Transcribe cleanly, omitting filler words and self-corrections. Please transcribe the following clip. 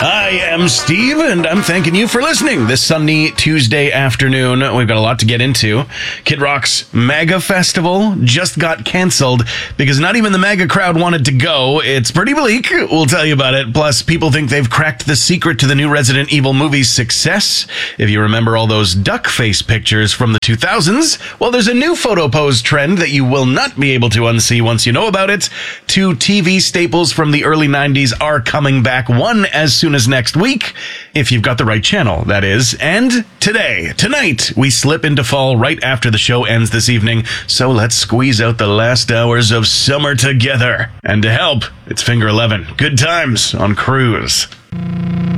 I am Steve, and I'm thanking you for listening this sunny Tuesday afternoon. We've got a lot to get into. Kid Rock's MAGA Festival just got canceled because not even the MAGA crowd wanted to go. It's pretty bleak. We'll tell you about it. Plus, people think they've cracked the secret to the new Resident Evil movie's success. If you remember all those duck face pictures from the 2000s, well, there's a new photo pose trend that you will not be able to unsee once you know about it. Two TV staples from the early 90s are coming back, one as soon as next week, if you've got the right channel, that is. And tonight, we slip into fall right after the show ends this evening, so let's squeeze out the last hours of summer together. And to help, it's Finger 11. Good times on Cruise.